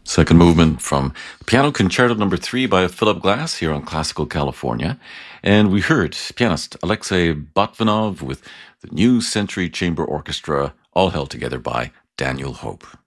Second movement from Piano Concerto Number 3 by Philip Glass here on Classical California. And we heard pianist Alexei Botvinov with the New Century Chamber Orchestra, all held together by Daniel Hope.